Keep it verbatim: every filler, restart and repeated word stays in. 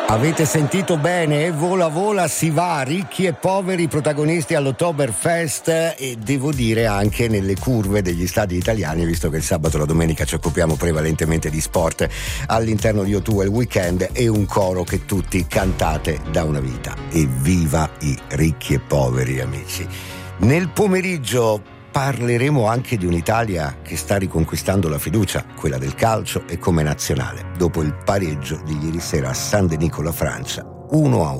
Avete sentito bene? Vola vola si va, ricchi e poveri protagonisti all'Oktoberfest, e devo dire anche nelle curve degli stadi italiani, visto che il sabato e la domenica ci occupiamo prevalentemente di sport all'interno di O due il weekend, e un coro che tutti cantate da una vita. Evviva i ricchi e poveri, amici. Nel pomeriggio parleremo anche di un'Italia che sta riconquistando la fiducia, quella del calcio e come nazionale, dopo il pareggio di ieri sera a San Denis con la Francia, uno a uno.